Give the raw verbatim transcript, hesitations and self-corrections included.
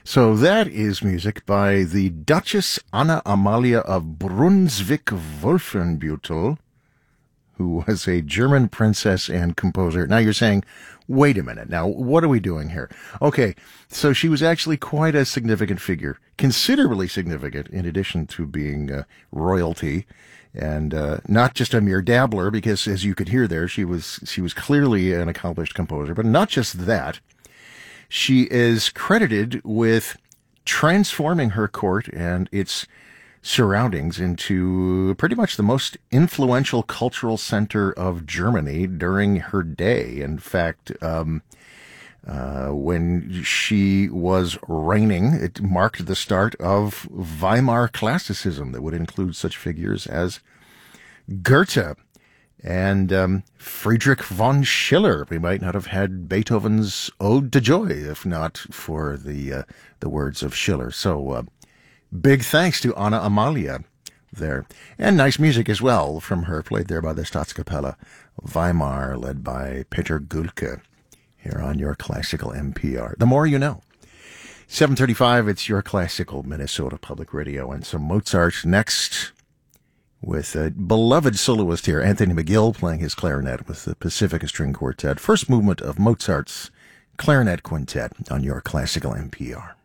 So that is music by the Duchess Anna Amalia of Brunswick-Wolfenbüttel, who was a German princess and composer. Now you're saying, wait a minute, now what are we doing here? Okay, so she was actually quite a significant figure, considerably significant in addition to being uh, royalty, and uh, not just a mere dabbler, because as you could hear there, she was she was clearly an accomplished composer. But not just that, she is credited with transforming her court and its surroundings into pretty much the most influential cultural center of Germany during her day. In fact, um, uh, when she was reigning, it marked the start of Weimar classicism that would include such figures as Goethe and um, Friedrich von Schiller. We might not have had Beethoven's Ode to Joy if not for the uh, the words of Schiller. So uh, big thanks to Anna Amalia there. And nice music as well from her, played there by the Staatskapelle Weimar, led by Peter Gülke, here on Your Classical N P R. The more you know. seven thirty-five, it's Your Classical Minnesota Public Radio, and some Mozart next, with a beloved soloist here, Anthony McGill, playing his clarinet with the Pacifica String Quartet. First movement of Mozart's Clarinet Quintet on Your Classical N P R.